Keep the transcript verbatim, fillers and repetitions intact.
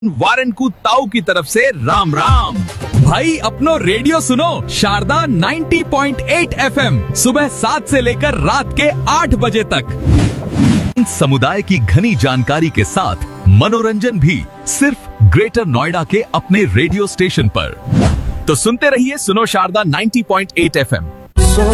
वारन को ताऊ की तरफ से राम राम। भाई अपनो रेडियो सुनो शारदा नब्बे पॉइंट आठ एफएम सुबह सात से लेकर रात के आठ बजे तक। समुदाय की घनी जानकारी के साथ मनोरंजन भी सिर्फ ग्रेटर नोएडा के अपने रेडियो स्टेशन पर। तो सुनते रहिए सुनो शारदा नब्बे पॉइंट आठ एफएम।